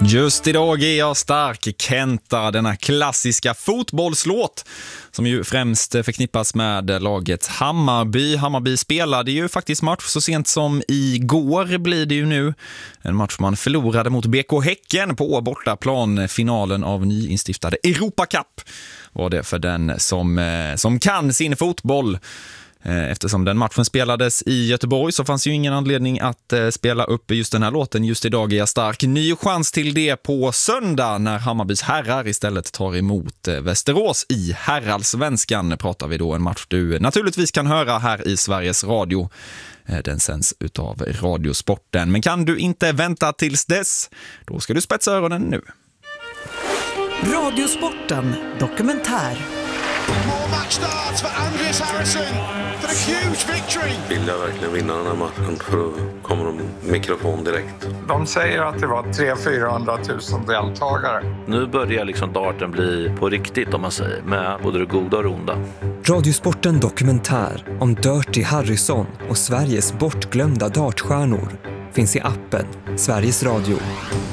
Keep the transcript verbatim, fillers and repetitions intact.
Just idag är jag stark, Kenta, denna klassiska fotbollslåt som ju främst förknippas med laget Hammarby. Hammarby spelade ju faktiskt match så sent som igår blir det ju nu. En match man förlorade mot B K Häcken på bortaplan, finalen av nyinstiftade Europa Cup. Var det för den som, som kan sin fotboll. Eftersom den matchen spelades i Göteborg så fanns ju ingen anledning att spela upp just den här låten. Just idag är jag stark. Ny chans till det på söndag när Hammarbys herrar istället tar emot Västerås i herrallsvenskan. Pratar vi då en match du naturligtvis kan höra här i Sveriges Radio. Den sänds utav Radiosporten. Men kan du inte vänta tills dess, då ska du spetsa öronen nu. Radiosporten dokumentär. More match starts for Andreas Harrison for a huge victory. Vill jag verkligen vinna den här matchen för då kommer de mikrofon direkt. De säger att det var tre till fyrahundratusen deltagare. Nu börjar liksom darten bli på riktigt om man säger, med både det goda och det onda. Radiosporten dokumentär om Dirty Harrison och Sveriges bortglömda dartstjärnor finns i appen Sveriges Radio.